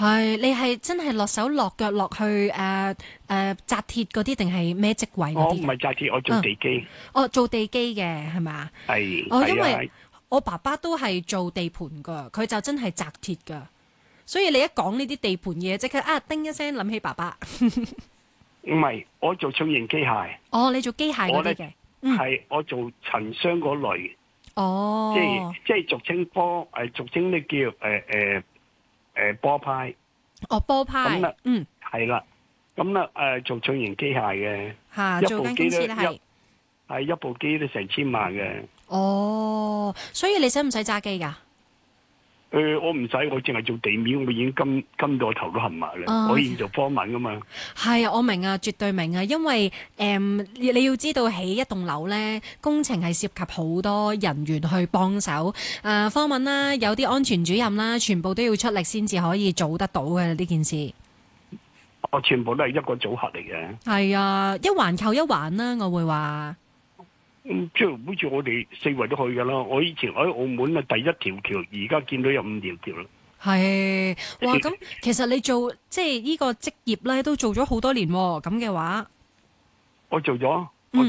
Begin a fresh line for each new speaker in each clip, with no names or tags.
係你係真係落手落腳落去紮鐵嗰啲，定係咩職位嗰啲？
我唔係紮鐵，我做地基。
做地基嘅係咪啊？
係。
因為我爸爸都係做地盤噶，佢就真係紮鐵噶，所以你一講呢啲地盤嘢，即刻叮一聲諗起爸爸。
唔係，我做重型機械。
你做機械嗰啲嘅？
係我做陳箱嗰類。即係俗稱俗稱呢叫波派。
波派。
咁啦，係啦，咁啦，做重型機械嘅，
做間公司咧
係一部機都成千萬嘅。
所以你使唔使揸機噶？
我唔使，我淨係做地面，我已經金到我頭都痕埋啦。我以前做科文噶嘛。係
啊，我明啊，絕對明啊，因為你要知道起一棟樓咧，工程係涉及好多人員去幫手。科文啦，有啲安全主任啦，全部都要出力先至可以做得到嘅呢件事。
我全部都係一個組合嚟嘅。
係啊，一環扣一環啦，我會話。
即係好似我哋四圍都去噶啦。我以前喺澳門啊，第一條橋，而家見到有5條橋啦。
係，哇！咁其實你做即係呢個職業咧，都做咗好多年喎。咁嘅話，
我做咗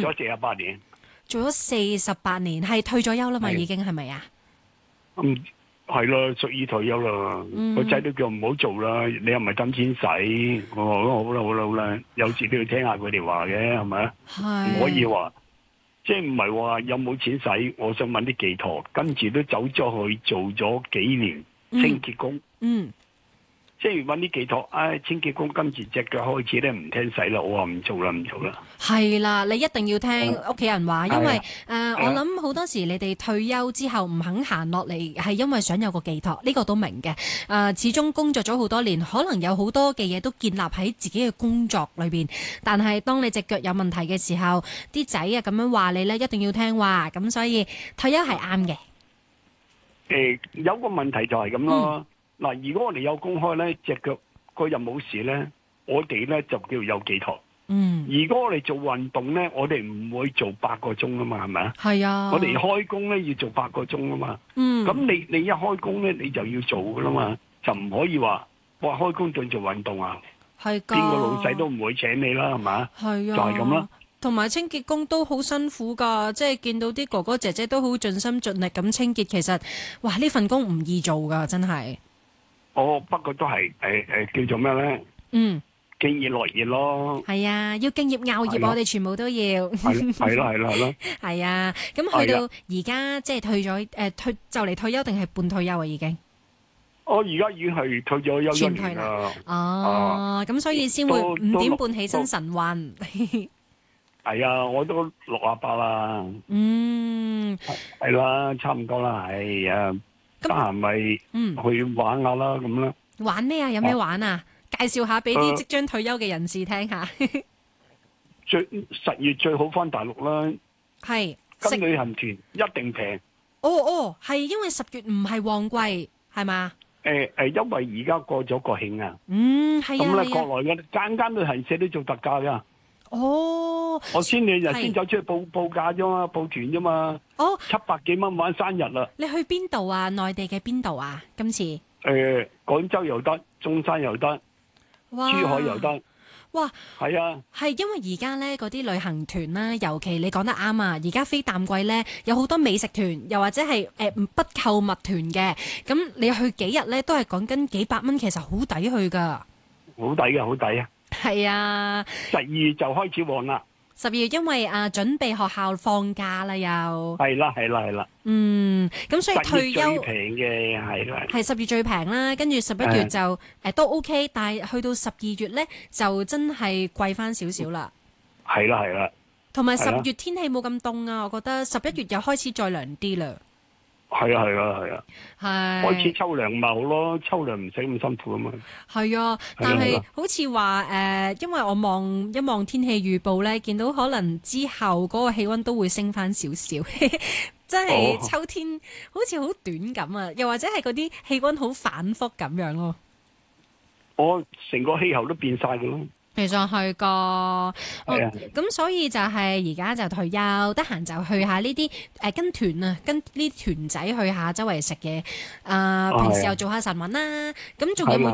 48年。
做咗48年，係退咗休啦嘛？已經係咪啊？
係啦，屬於退休啦。個仔都叫唔好做啦，你又唔係等錢使。我話好啦，有時都要聽下佢哋話嘅，係咪啊？唔可以話。即係唔係話有冇錢使，我想揾啲寄託，跟住都走咗去做咗幾年清潔工。即係揾啲寄託，清潔工跟住隻腳開始咧唔聽使啦，我話唔做啦。
係啦，你一定要聽屋企人話，因為我諗好多時你哋退休之後唔肯行落嚟，係因為想有個寄託，呢個都明嘅。始終工作咗好多年，可能有好多嘅嘢都建立喺自己嘅工作裏邊，但係當你隻腳有問題嘅時候，啲仔咁樣話你呢，一定要聽話，咁所以退休係啱嘅。
有個問題就係咁咯。嗱，如果我哋有公開咧，隻腳嗰日冇事咧，我哋咧就叫有寄託。如果我哋做運動咧，我哋唔會做8個鐘啊嘛，係咪啊？係啊。我哋開工咧要做8個鐘啊嘛。咁你一開工咧，你就要做噶啦嘛，就唔可以話我開工仲做運動啊。係㗎。邊個老細都唔會請你啦，係咪？係啊。就係咁啦。
同埋清潔工都好辛苦㗎，即係見到啲哥哥姐姐都好盡心盡力咁清潔，其實哇呢份工唔易做㗎，真係。
不過都係叫做咩咧？敬業樂業咯。係啊，
要敬業樂業，我哋全部都要。
係咯。
係啊，咁去到而家即係退咗就嚟退休定係半退休啊？已經。我
而家已經係退咗休1年啦。
咁所以先會5點半起身晨運。
係啊，我都68啦。係啦，差唔多啦。係啊。得閒咪去玩下啦，咁啦。
玩咩啊？有咩玩啊？介紹下俾啲即將退休嘅人士聽下。
10月最好返大陸啦。
係。
跟旅行團一定平。
係因為10月唔係旺季，係嘛？
因為而家過咗國慶啊。
係啊。
咁咧，國內嘅間旅行社都做特價噶。我先2日先走出去報價啫嘛，報團啫嘛。700幾蚊玩生日啦。
你去邊度啊？內地嘅邊度啊？今次？
廣州又得，中山又得，珠海又得。哇！係啊。
係因為而家咧嗰啲旅行團啦，尤其你講得啱啊！而家飛淡季咧，有好多美食團，又或者係不購物團嘅。咁你去幾日咧，都係講緊幾百蚊，其實好抵去噶。
好抵嘅，好抵啊！係
啊
，12月就開始旺啦。
12月因為準備學校放假啦，又
係啦。
咁所以退休
最平嘅係啦。
係10月最平啦，跟住11月就都 OK，但係去到12月咧就真係貴翻少少啦。
係啦。
同埋10月天氣冇咁凍啊，我覺得11月又開始再涼啲啦。
係啊。開始秋涼咪好咯，秋涼唔使咁辛苦啊嘛。係啊，
但係好似話因為我望一望天氣預報咧，見到可能之後嗰個氣溫都會升翻少少，真係秋天好似好短咁啊！又或者係嗰啲氣溫好反覆咁樣咯。
我成個氣候都變晒㗎咯。
其實係噶，咁所以就係而家就退休，得閒就去下呢啲跟團啊，跟呢啲團仔去下周圍食嘢，平時又做下晨運啦。咁仲有冇